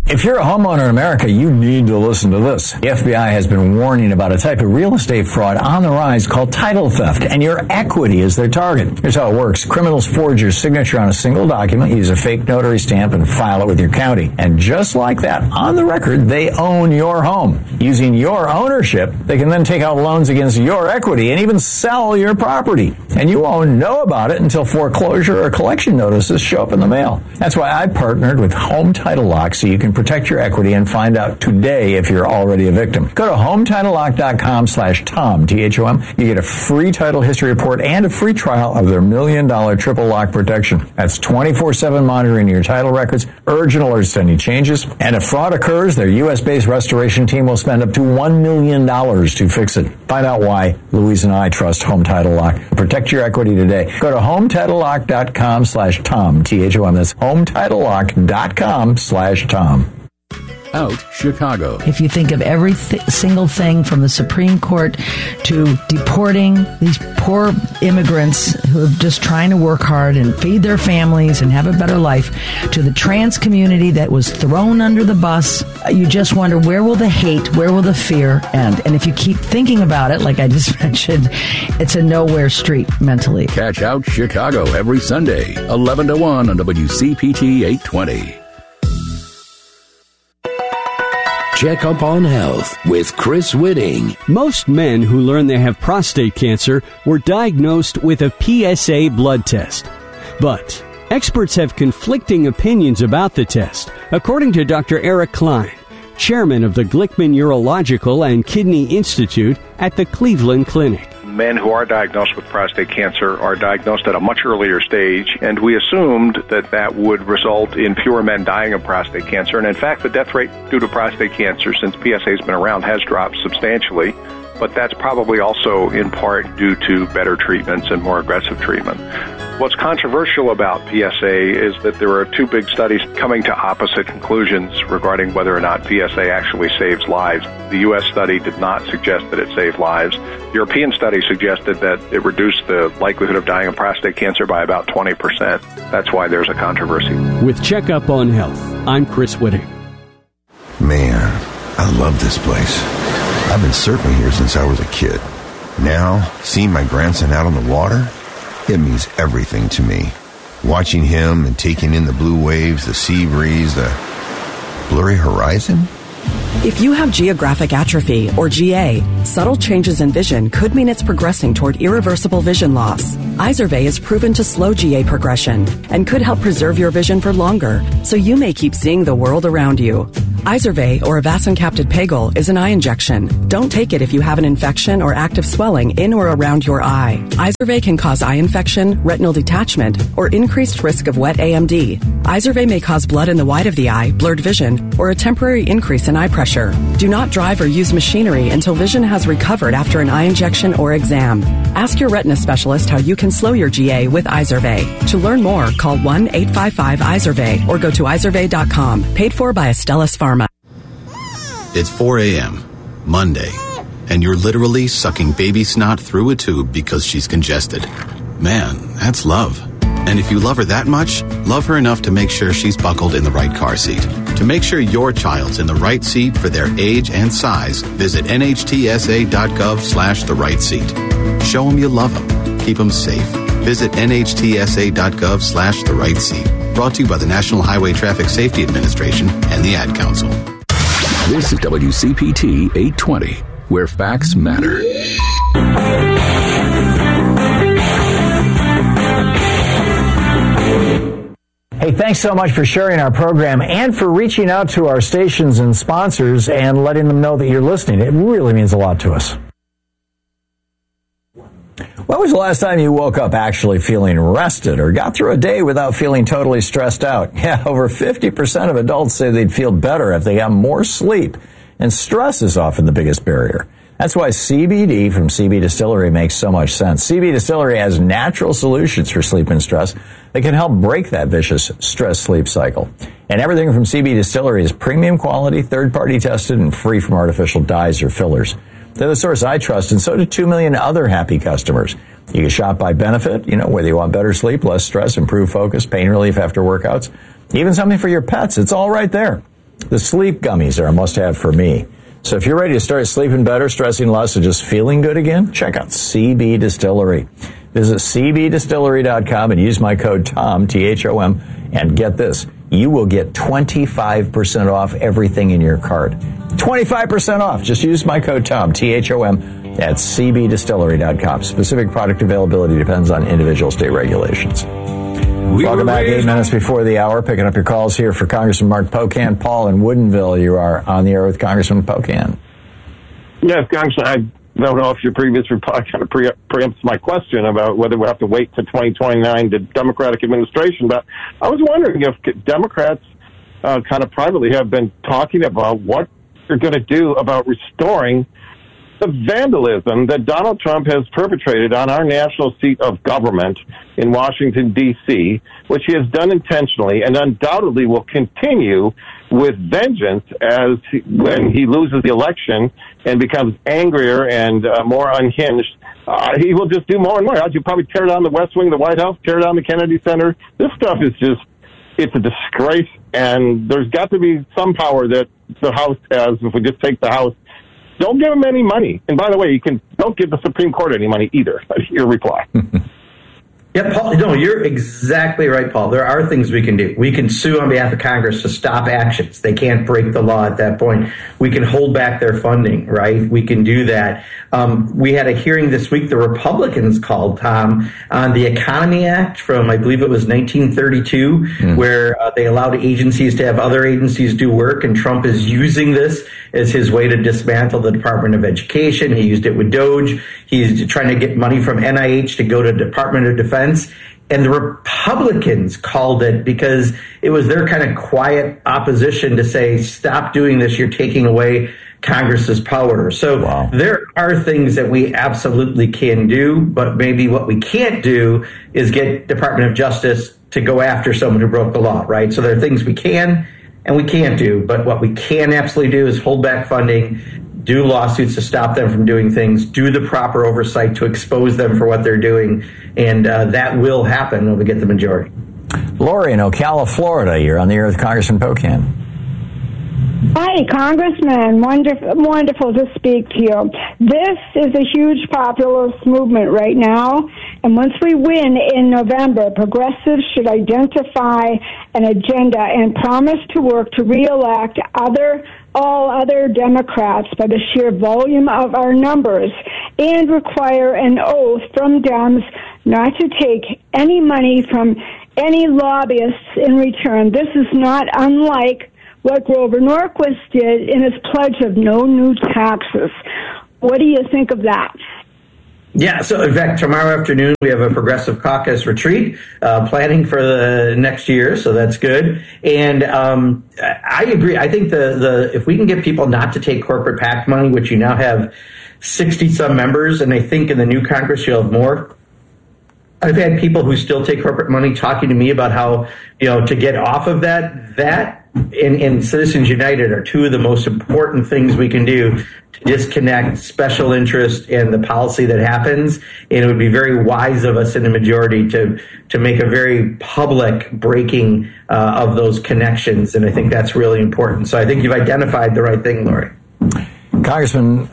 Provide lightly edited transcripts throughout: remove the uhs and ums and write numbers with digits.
If you're a homeowner in America, you need to listen to this. The FBI has been warning about a type of real estate fraud on the rise called title theft, and your equity is their target. Here's how it works. Criminals forge your signature on a single document, use a fake notary stamp, and file it with your county. And just like that, on the record, they own your home. Using your ownership, they can then take out loans against your equity and even sell your property. And you won't know about it until foreclosure or collection notices show up in the mail. That's why I partnered with Home Title Lock so you can protect your equity and find out today if you're already a victim. Go to HometitleLock.com/Tom, T-H-O-M. You get a free title history report and a free trial of their $1 million triple lock protection. That's 24/7 monitoring your title records, urgent alerts to any changes, and if fraud occurs, their U.S.-based restoration team will spend up to $1 million to fix it. Find out why Louise and I trust Home Title Lock. Protect your equity today. Go to HometitleLock.com/Tom, T-H-O-M. That's HometitleLock.com/Tom. Out Chicago. If you think of every single thing from the Supreme Court to deporting these poor immigrants who are just trying to work hard and feed their families and have a better life, to the trans community that was thrown under the bus, you just wonder, where will the hate, where will the fear end? And if you keep thinking about it, like I just mentioned, it's a nowhere street mentally. Catch Out Chicago every Sunday, 11 to 1 on WCPT 820. Check Up on Health with Chris Whitting. Most men who learn they have prostate cancer were diagnosed with a PSA blood test. But experts have conflicting opinions about the test, according to Dr. Eric Klein, chairman of the Glickman Urological and Kidney Institute at the Cleveland Clinic. Men who are diagnosed with prostate cancer are diagnosed at a much earlier stage, and we assumed that that would result in fewer men dying of prostate cancer. And in fact, the death rate due to prostate cancer since PSA has been around has dropped substantially, but that's probably also in part due to better treatments and more aggressive treatment. What's controversial about PSA is that there are two big studies coming to opposite conclusions regarding whether or not PSA actually saves lives. The U.S. study did not suggest that it saved lives. The European study suggested that it reduced the likelihood of dying of prostate cancer by about 20%. That's why there's a controversy. With Checkup on Health, I'm Chris Whitting. Man, I love this place. I've been surfing here since I was a kid. Now, seeing my grandson out on the water, it means everything to me. Watching him and taking in the blue waves, the sea breeze, the blurry horizon. If you have geographic atrophy, or GA, subtle changes in vision could mean it's progressing toward irreversible vision loss. Izervay is proven to slow GA progression and could help preserve your vision for longer, so you may keep seeing the world around you. Izervay, or avacincaptad pegol, is an eye injection. Don't take it if you have an infection or active swelling in or around your eye. Izervay can cause eye infection, retinal detachment, or increased risk of wet AMD. Izervay may cause blood in the white of the eye, blurred vision, or a temporary increase in eye pressure. Do not drive or use machinery until vision has recovered after an eye injection or exam. Ask your retina specialist how you can slow your GA with Izervay. To learn more, call 1-855-IZERVAY or go to izervay.com. Paid for by Astellas Pharma. It's 4 a.m., Monday, and you're literally sucking baby snot through a tube because she's congested. Man, that's love. And if you love her that much, love her enough to make sure she's buckled in the right car seat. To make sure your child's in the right seat for their age and size, visit nhtsa.gov/the right seat. Show them you love them. Keep them safe. Visit nhtsa.gov/the right seat. Brought to you by the National Highway Traffic Safety Administration and the Ad Council. This is WCPT 820, where facts matter. Hey, thanks so much for sharing our program and for reaching out to our stations and sponsors and letting them know that you're listening. It really means a lot to us. When was the last time you woke up actually feeling rested or got through a day without feeling totally stressed out? Yeah, over 50% of adults say they'd feel better if they got more sleep, and stress is often the biggest barrier. That's why CBD from CB Distillery makes so much sense. CB Distillery has natural solutions for sleep and stress that can help break that vicious stress-sleep cycle. And everything from CB Distillery is premium quality, third-party tested, and free from artificial dyes or fillers. They're the source I trust, and so do 2 million other happy customers. You can shop by benefit, whether you want better sleep, less stress, improved focus, pain relief after workouts, even something for your pets. It's all right there. The sleep gummies are a must-have for me. So if you're ready to start sleeping better, stressing less, and just feeling good again, check out CB Distillery. Visit cbdistillery.com and use my code TOM, T-H-O-M, and get this. You will get 25% off everything in your cart. 25% off. Just use my code TOM, T-H-O-M, at cbdistillery.com. Specific product availability depends on individual state regulations. Welcome back, 8 minutes before the hour. Picking up your calls here for Congressman Mark Pocan. Paul in Woodinville, you are on the air with Congressman Pocan. Yes, Congressman, I don't know if your previous reply kind of preempts my question about whether we have to wait to 2029 to Democratic administration, but I was wondering if Democrats kind of privately have been talking about what they're going to do about restoring the vandalism that Donald Trump has perpetrated on our national seat of government in Washington, D.C., which he has done intentionally and undoubtedly will continue with vengeance when he loses the election and becomes angrier and more unhinged. He will just do more and more. He'll probably tear down the West Wing of the White House, tear down the Kennedy Center. This stuff is just, it's a disgrace, and there's got to be some power that the House has. If we just take the House, don't give them any money. And by the way, don't give the Supreme Court any money either. That's your reply. Yeah, Paul, no, you're exactly right, Paul. There are things we can do. We can sue on behalf of Congress to stop actions. They can't break the law at that point. We can hold back their funding, right? We can do that. We had a hearing this week, the Republicans called, Tom, on the Economy Act from, I believe it was 1932, where they allowed agencies to have other agencies do work, and Trump is using this as his way to dismantle the Department of Education. He used it with DOGE. He's trying to get money from NIH to go to Department of Defense. And the Republicans called it because it was their kind of quiet opposition to say, stop doing this, you're taking away Congress's power. So there are things that we absolutely can do, but maybe what we can't do is get Department of Justice to go after someone who broke the law, right? So there are things we can and we can't do, but what we can absolutely do is hold back funding, do lawsuits to stop them from doing things, do the proper oversight to expose them for what they're doing, and that will happen when we get the majority. Lori in Ocala, Florida, you're on the air with Congressman Pocan. Hi, Congressman. Wonderful to speak to you. This is a huge populist movement right now, and once we win in November, progressives should identify an agenda and promise to work to reelect all other Democrats by the sheer volume of our numbers, and require an oath from Dems not to take any money from any lobbyists in return. This is not unlike what Grover Norquist did in his pledge of no new taxes. What do you think of that? Yeah, so in fact, tomorrow afternoon we have a Progressive Caucus retreat planning for the next year, so that's good. And I agree. I think the if we can get people not to take corporate PAC money, which you now have 60-some members, and I think in the new Congress you'll have more. I've had people who still take corporate money talking to me about how, to get off of that and Citizens United are two of the most important things we can do to disconnect special interest and the policy that happens. And it would be very wise of us in the majority to make a very public breaking of those connections. And I think that's really important. So I think you've identified the right thing, Lori. Congressman,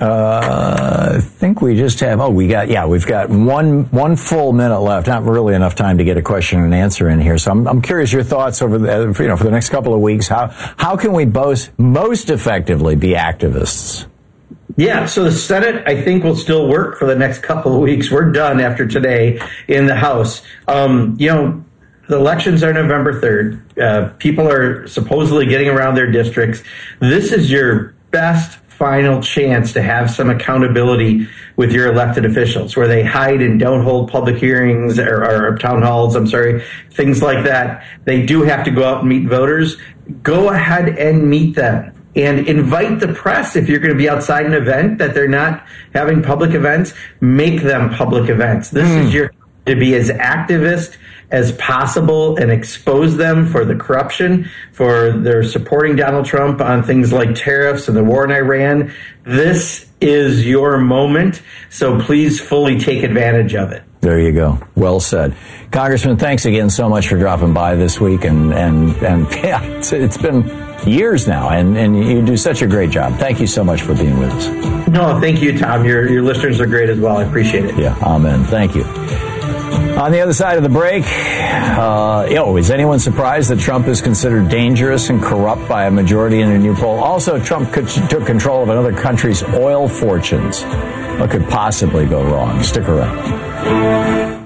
I think we just have, we've got one full minute left. Not really enough time to get a question and answer in here. So I'm curious your thoughts over the, for the next couple of weeks. How can we most effectively be activists? Yeah, so the Senate, I think, will still work for the next couple of weeks. We're done after today in the House. The elections are November 3rd. People are supposedly getting around their districts. This is your best final chance to have some accountability with your elected officials, where they hide and don't hold public hearings or town halls, things like that. They do have to go out and meet voters. Go ahead and meet them. And invite the press. If you're going to be outside an event that they're not having public events, make them public events. This is your to be as activist as possible and expose them for the corruption, for their supporting Donald Trump on things like tariffs and the war in Iran. This is your moment, so please fully take advantage of it. There you go. Well said. Congressman, thanks again so much for dropping by this week. And yeah, it's been years now, and you do such a great job. Thank you so much for being with us. No, thank you, Tom. Your listeners are great as well. I appreciate it. Yeah, amen. Thank you. On the other side of the break, is anyone surprised that Trump is considered dangerous and corrupt by a majority in a new poll? Also, Trump took control of another country's oil fortunes. What could possibly go wrong? Stick around.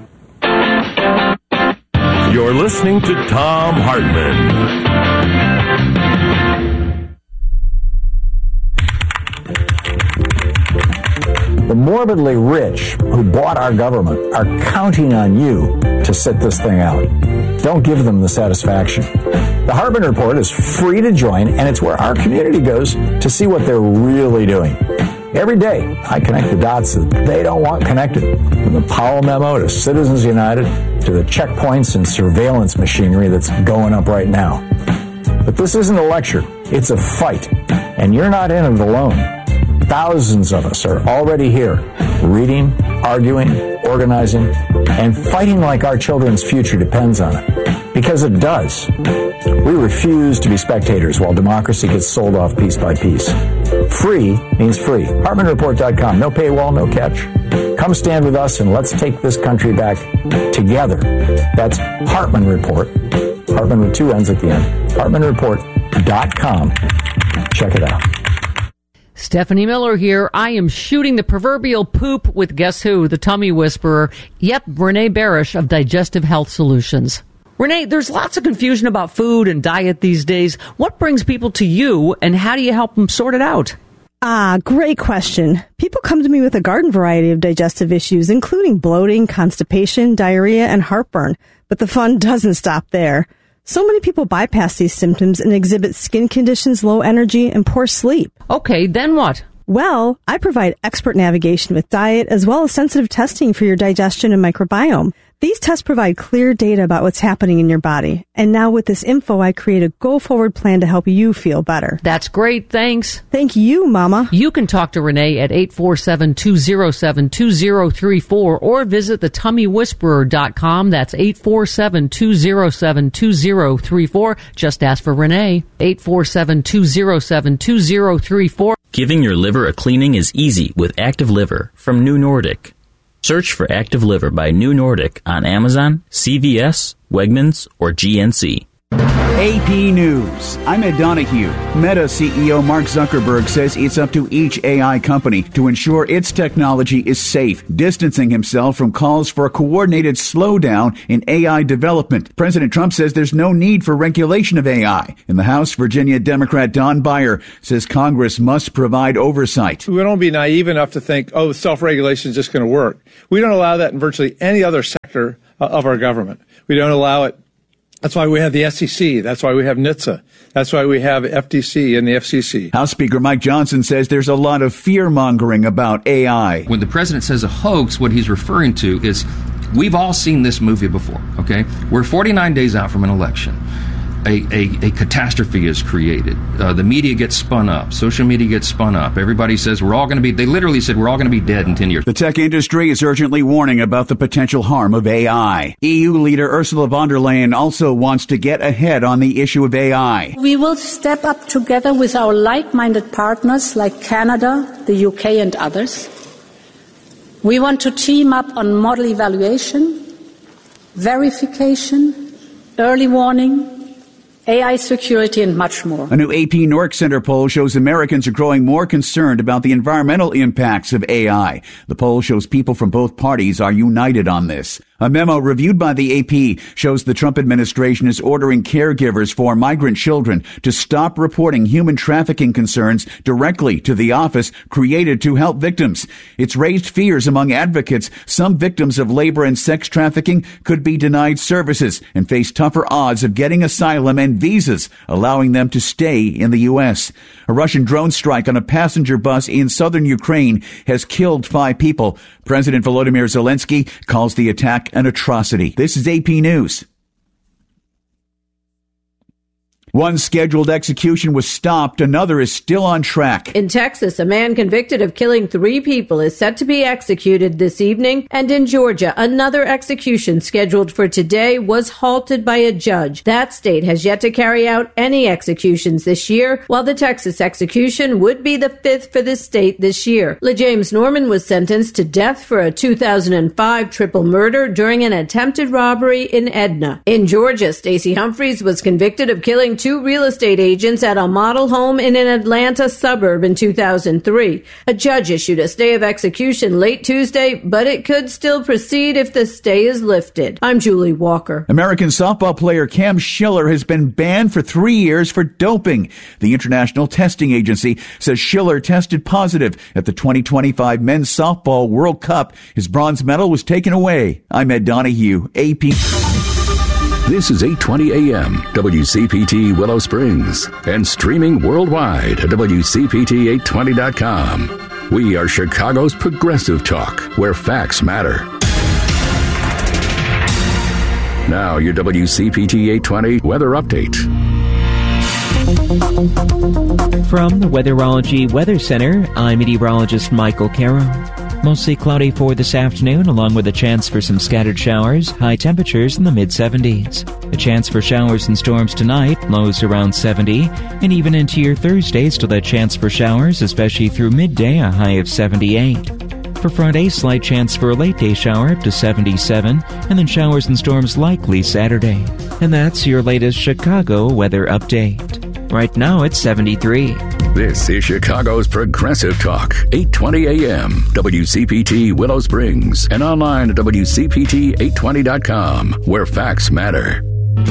You're listening to Thom Hartmann. The morbidly rich who bought our government are counting on you to sit this thing out. Don't give them the satisfaction. The Hartmann Report is free to join, and it's where our community goes to see what they're really doing. Every day, I connect the dots that they don't want connected. From the Powell memo to Citizens United to the checkpoints and surveillance machinery that's going up right now. But this isn't a lecture. It's a fight. And you're not in it alone. Thousands of us are already here, reading, arguing, organizing, and fighting like our children's future depends on it. Because it does. We refuse to be spectators while democracy gets sold off piece by piece. Free means free. HartmannReport.com. No paywall, no catch. Come stand with us and let's take this country back together. That's Hartmann Report. Hartmann with two N's at the end. HartmannReport.com. Check it out. Stephanie Miller here. I am shooting the proverbial poop with guess who? The tummy whisperer. Yep, Renee Barish of Digestive Health Solutions. Renee, there's lots of confusion about food and diet these days. What brings people to you, and how do you help them sort it out? Great question. People come to me with a garden variety of digestive issues, including bloating, constipation, diarrhea, and heartburn. But the fun doesn't stop there. So many people bypass these symptoms and exhibit skin conditions, low energy, and poor sleep. Okay, then what? Well, I provide expert navigation with diet as well as sensitive testing for your digestion and microbiome. These tests provide clear data about what's happening in your body. And now with this info, I create a go-forward plan to help you feel better. That's great. Thanks. Thank you, Mama. You can talk to Renee at 847-207-2034 or visit thetummywhisperer.com. That's 847-207-2034. Just ask for Renee. 847-207-2034. Giving your liver a cleaning is easy with Active Liver from New Nordic. Search for Active Liver by New Nordic on Amazon, CVS, Wegmans, or GNC. AP News. I'm Ed Donahue. Meta CEO Mark Zuckerberg says it's up to each AI company to ensure its technology is safe, distancing himself from calls for a coordinated slowdown in AI development. President Trump says there's no need for regulation of AI. In the House, Virginia Democrat Don Beyer says Congress must provide oversight. We don't be naive enough to think, self-regulation is just going to work. We don't allow that in virtually any other sector of our government. We don't allow it. That's why we have the SEC. That's why we have NHTSA. That's why we have FTC and the FCC. House Speaker Mike Johnson says there's a lot of fear-mongering about AI. When the president says a hoax, what he's referring to is we've all seen this movie before, okay? We're 49 days out from an election. A catastrophe is created. The media gets spun up. Social media gets spun up. Everybody says we're all going to be, they literally said we're all going to be dead in 10 years. The tech industry is urgently warning about the potential harm of AI. EU leader Ursula von der Leyen also wants to get ahead on the issue of AI. We will step up together with our like-minded partners like Canada, the UK and others. We want to team up on model evaluation, verification, early warning, AI security, and much more. A new AP Nork Center poll shows Americans are growing more concerned about the environmental impacts of AI. The poll shows people from both parties are united on this. A memo reviewed by the AP shows the Trump administration is ordering caregivers for migrant children to stop reporting human trafficking concerns directly to the office created to help victims. It's raised fears among advocates some victims of labor and sex trafficking could be denied services and face tougher odds of getting asylum and visas, allowing them to stay in the U.S. A Russian drone strike on a passenger bus in southern Ukraine has killed 5 people. President Volodymyr Zelensky calls the attack an atrocity. This is AP News. One scheduled execution was stopped. Another is still on track. In Texas, a man convicted of killing 3 people is set to be executed this evening. And in Georgia, another execution scheduled for today was halted by a judge. That state has yet to carry out any executions this year, while the Texas execution would be the 5th for the state this year. LeJames Norman was sentenced to death for a 2005 triple murder during an attempted robbery in Edna. In Georgia, Stacey Humphreys was convicted of killing 2 real estate agents at a model home in an Atlanta suburb in 2003. A judge issued a stay of execution late Tuesday, but it could still proceed if the stay is lifted. I'm Julie Walker. American softball player Cam Schiller has been banned for 3 years for doping. The International Testing Agency says Schiller tested positive at the 2025 Men's Softball World Cup. His bronze medal was taken away. I'm Ed Donahue, AP. This is 820 AM, WCPT Willow Springs, and streaming worldwide at WCPT820.com. We are Chicago's progressive talk, where facts matter. Now, your WCPT 820 weather update. From the Weatherology Weather Center, I'm meteorologist Michael Caro. Mostly cloudy for this afternoon, along with a chance for some scattered showers, high temperatures in the mid-70s. A chance for showers and storms tonight, lows around 70, and even into your Thursday, still a chance for showers, especially through midday, a high of 78. For Friday, slight chance for a late-day shower up to 77, and then showers and storms likely Saturday. And that's your latest Chicago weather update. Right now, it's 73. This is Chicago's Progressive Talk, 820 AM, WCPT Willow Springs, and online at WCPT820.com, where facts matter.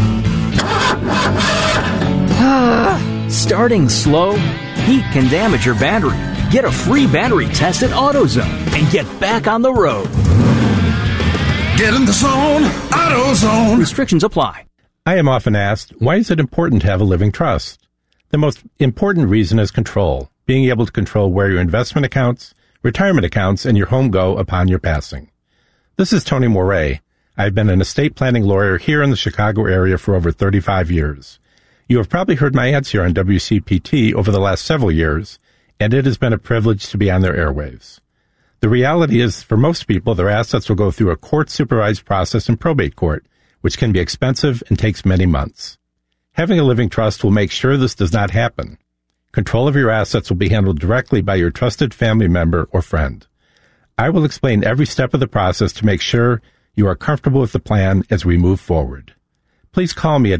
Starting slow? Heat can damage your battery. Get a free battery test at AutoZone and get back on the road. Get in the zone, AutoZone. Restrictions apply. I am often asked, why is it important to have a living trust? The most important reason is control, being able to control where your investment accounts, retirement accounts, and your home go upon your passing. This is Tony Moret. I've been an estate planning lawyer here in the Chicago area for over 35 years. You have probably heard my ads here on WCPT over the last several years, and it has been a privilege to be on their airwaves. The reality is, for most people, their assets will go through a court-supervised process in probate court, which can be expensive and takes many months. Having a living trust will make sure this does not happen. Control of your assets will be handled directly by your trusted family member or friend. I will explain every step of the process to make sure you are comfortable with the plan as we move forward. Please call me at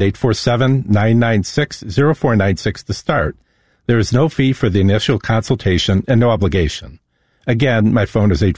847-996-0496 to start. There is no fee for the initial consultation and no obligation. Again, my phone is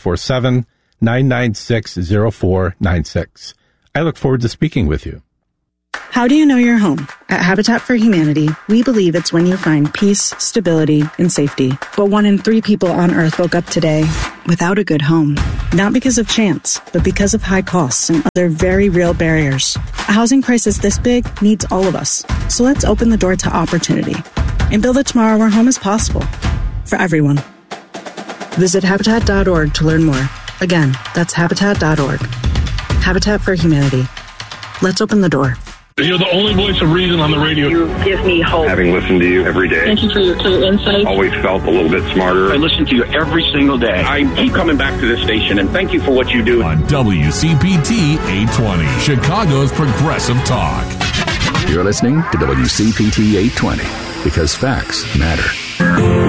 847-996-0496. I look forward to speaking with you. How do you know your home? At Habitat for Humanity, we believe it's when you find peace, stability, and safety. But 1 in 3 people on Earth woke up today without a good home. Not because of chance, but because of high costs and other very real barriers. A housing crisis this big needs all of us. So let's open the door to opportunity and build a tomorrow where home is possible for everyone. Visit Habitat.org to learn more. Again, that's Habitat.org. Habitat for Humanity. Let's open the door. You're the only voice of reason on the radio. You give me hope. Having listened to you every day. Thank you for your clear insight. Always felt a little bit smarter. I listen to you every single day. I keep coming back to this station, and thank you for what you do. On WCPT 820, Chicago's Progressive Talk. You're listening to WCPT 820, because facts matter.